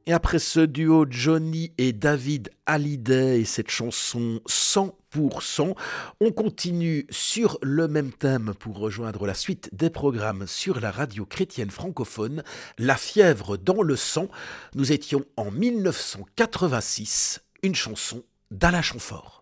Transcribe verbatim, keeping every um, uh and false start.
Et après ce duo Johnny et David Hallyday et cette chanson cent pour cent, on continue sur le même thème pour rejoindre la suite des programmes sur la radio chrétienne francophone, La fièvre dans le sang. Nous étions en mille neuf cent quatre-vingt-six, une chanson d'Alain Chamfort.